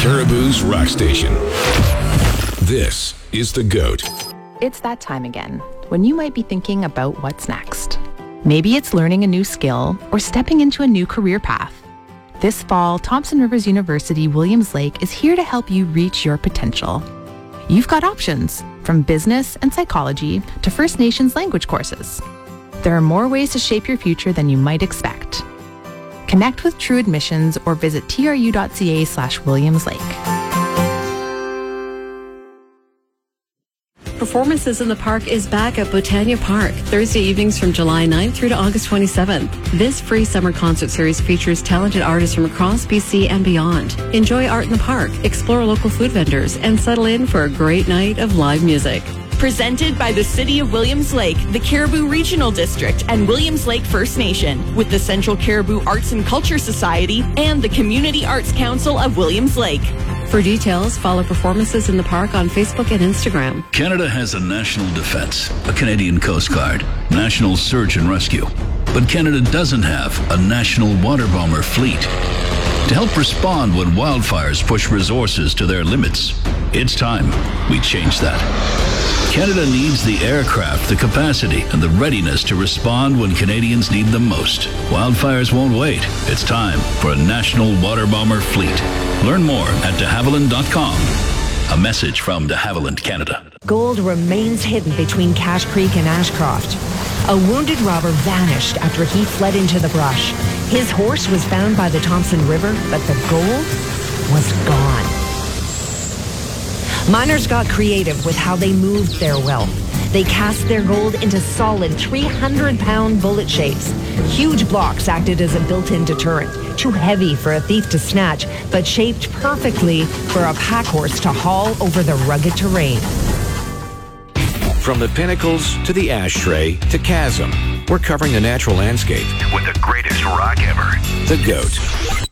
Caribou's rock station. This is The GOAT. It's that time again, when you might be thinking about what's next. Maybe it's learning a new skill or stepping into a new career path. This fall, Thompson Rivers University Williams Lake is here to help you reach your potential. You've got options, from business and psychology to First Nations language courses. There are more ways to shape your future than you might expect. Connect with True Admissions or visit tru.ca/WilliamsLake. Performances in the Park is back at Botania Park, Thursday evenings from July 9th through to August 27th. This free summer concert series features talented artists from across BC and beyond. Enjoy art in the park, explore local food vendors, and settle in for a great night of live music. Presented by the City of Williams Lake, the Caribou Regional District, and Williams Lake First Nation, with the Central Caribou Arts and Culture Society and the Community Arts Council of Williams Lake. For details, follow Performances in the Park on Facebook and Instagram. Canada has a national defense, a Canadian Coast Guard, national search and rescue. But Canada doesn't have a national water bomber fleet. To help respond when wildfires push resources to their limits, it's time we change that. Canada needs the aircraft, the capacity, and the readiness to respond when Canadians need them most. Wildfires won't wait. It's time for a national water bomber fleet. Learn more at de Havilland.com. A message from de Havilland, Canada. Gold remains hidden between Cache Creek and Ashcroft. A wounded robber vanished after he fled into the brush. His horse was found by the Thompson River, but the gold was gone. Miners got creative with how they moved their wealth. They cast their gold into solid 300-pound bullet shapes. Huge blocks acted as a built-in deterrent, too heavy for a thief to snatch, but shaped perfectly for a pack horse to haul over the rugged terrain. From the pinnacles to the ashtray to chasm, we're covering the natural landscape with the greatest rock ever. The GOAT.